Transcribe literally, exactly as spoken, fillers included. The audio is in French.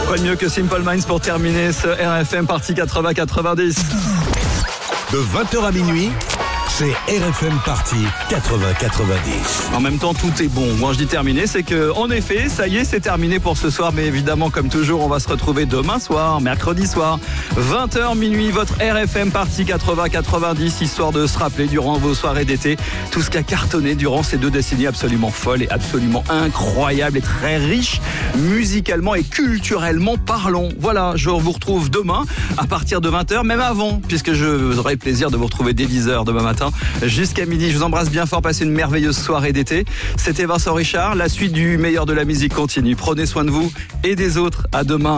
Quoi de mieux que Simple Minds pour terminer ce R F M Party quatre-vingts quatre-vingt-dix. De vingt heures à minuit, c'est R F M Party quatre-vingts quatre-vingt-dix. En même temps, tout est bon. Moi, je dis terminé, c'est que, en effet, ça y est, c'est terminé pour ce soir. Mais évidemment, comme toujours, on va se retrouver demain soir, mercredi soir, vingt heures minuit, votre R F M Party quatre-vingts quatre-vingt-dix, histoire de se rappeler durant vos soirées d'été tout ce qui a cartonné durant ces deux décennies absolument folles et absolument incroyables et très riches musicalement et culturellement parlant. Voilà, je vous retrouve demain à partir de vingt heures, même avant, puisque je aurai le plaisir de vous retrouver dès dix heures demain matin jusqu'à midi. Je vous embrasse bien fort, passez une merveilleuse soirée d'été. C'était Vincent Richard, la suite du meilleur de la musique continue. Prenez soin de vous et des autres. À demain.